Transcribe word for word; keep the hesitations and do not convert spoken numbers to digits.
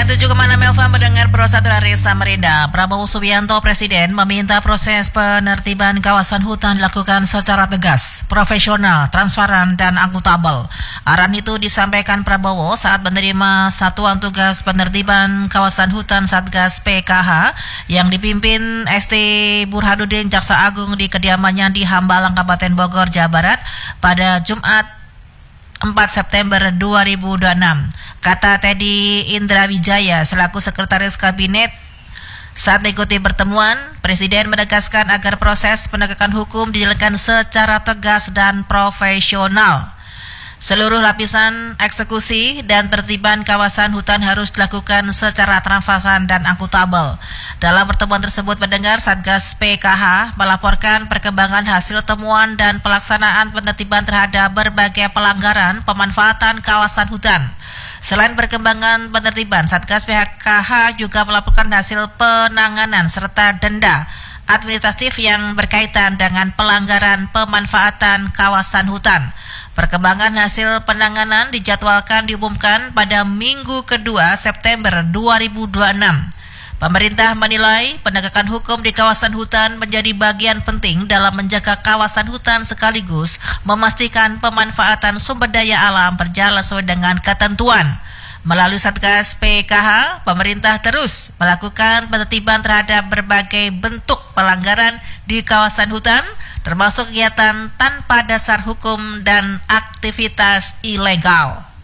tujuh koma enam Melva mendengar Pro satu dari Samarinda. Prabowo Subianto Presiden meminta proses penertiban kawasan hutan dilakukan secara tegas, profesional, transparan, dan akuntabel. Arahan itu disampaikan Prabowo saat menerima satuan tugas penertiban kawasan hutan Satgas P K H yang dipimpin S T Burhanuddin Jaksa Agung di kediamannya di Hambalang, Kabupaten Bogor, Jawa Barat pada Jumat empat September dua ribu dua puluh enam. Kata Teddy Indrawijaya selaku Sekretaris Kabinet saat mengikuti pertemuan, Presiden menegaskan agar proses penegakan hukum dijalankan secara tegas dan profesional. Seluruh lapisan eksekusi dan tertiban kawasan hutan harus dilakukan secara transparan dan akuntabel. Dalam pertemuan tersebut mendengar Satgas P K H melaporkan perkembangan hasil temuan dan pelaksanaan penertiban terhadap berbagai pelanggaran pemanfaatan kawasan hutan. Selain perkembangan penertiban, Satgas P K H juga melaporkan hasil penanganan serta denda administratif yang berkaitan dengan pelanggaran pemanfaatan kawasan hutan. Perkembangan hasil penanganan dijadwalkan diumumkan pada minggu kedua September dua ribu dua puluh enam. Pemerintah menilai penegakan hukum di kawasan hutan menjadi bagian penting dalam menjaga kawasan hutan sekaligus memastikan pemanfaatan sumber daya alam berjalan sesuai dengan ketentuan. Melalui Satgas P K H, pemerintah terus melakukan penertiban terhadap berbagai bentuk pelanggaran di kawasan hutan, termasuk kegiatan tanpa dasar hukum dan aktivitas ilegal.